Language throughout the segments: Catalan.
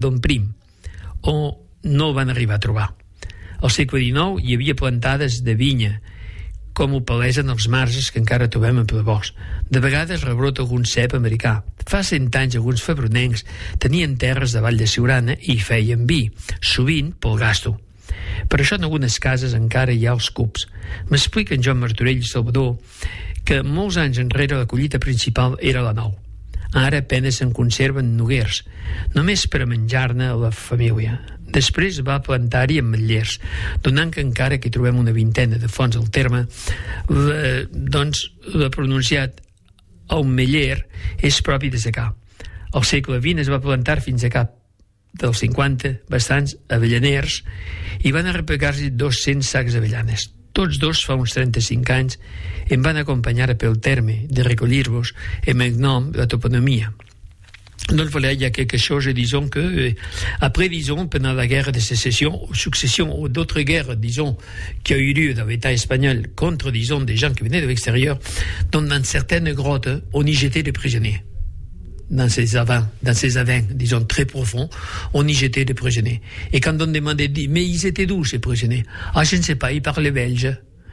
Don Prim, on no el van arribar a trobar. Al segle XIX hi havia plantades de vinya, com ho palesen els marges que encara trobem en ple bosc. De vegades rebrota algun cep americà. Fa 100 anys alguns febronencs tenien terres de Vall de Siurana i feien vi, sovint pel gasto. Per això en algunes cases encara hi ha els cups. M'explica en Joan Martorell i Salvador que molts anys enrere la collita principal era la nou. Ara apenes se'n conserven noguers, només per a menjar-ne a la família. Després va plantar-hi ametllers, donant que encara que hi trobem una vintena de fonts al terme, doncs l'ha pronunciat ametller és propi de secà. Al segle XX es va plantar fins a cap dels 50 bastants avellaners i van arrepegar-s'hi 200 sacs d'avellanes. Tots dos, fa uns 35 anys, em van acompanyar pel terme de recollir-vos en el nom de la toponomia. Donc voilà, il y a quelque chose, disons que après, disons, pendant la guerre de sécession, succession ou d'autres guerres, disons, qui a eu lieu dans l'État espagnol contre, disons, des gens qui venaient de l'extérieur, donc dans certaines grottes, on y jetait des prisonniers. Dans ces avens, disons, très profonds, on y jetait des prisonniers. Et quand on demandait, mais ils étaient d'où, ces prisonniers? Ah, je ne sais pas, ils parlaient belge.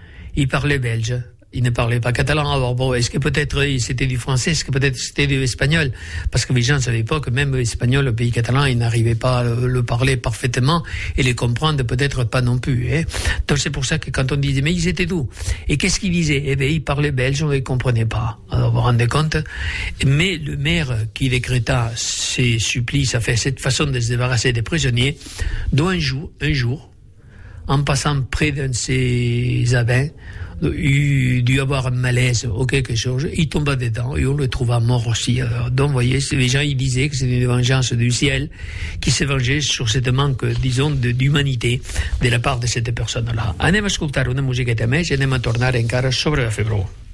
Ils ne parlaient pas catalan. Alors bon, est-ce que peut-être c'était du français, est-ce que peut-être c'était du espagnol? Parce que les gens ne savaient pas que même l'espagnol, le pays catalan, ils n'arrivaient pas à le parler parfaitement et les comprendre peut-être pas non plus. Donc c'est pour ça que quand on disait, mais ils étaient d'où? Et qu'est-ce qu'ils disaient? Eh bien, ils parlaient belge, on ne les comprenait pas. Alors vous vous rendez compte? Mais le maire qui décréta ces supplices, a fait cette façon de se débarrasser des prisonniers, dont un jour, en passant près d'un de ces avens, il dû avoir un malaise ou quelque chose, il tomba dedans et on le trouva mort aussi. Alors, donc, vous voyez, les gens ils disaient que c'était une vengeance du ciel qui s'est vengée sur cette manque, disons, d'humanité de la part de cette personne-là. Anem a escoltar una musiqueta més i anem a tornar encara sobre la febró.